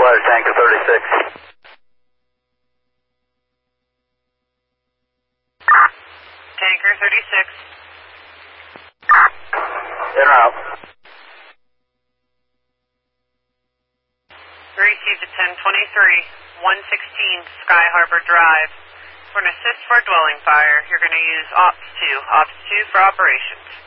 Weather Tanker 36. Tanker 36. In or out? Received at 1023, 116 Sky Harbor Drive. For an assist for a dwelling fire, you're going to use Ops 2. Ops 2 for operations.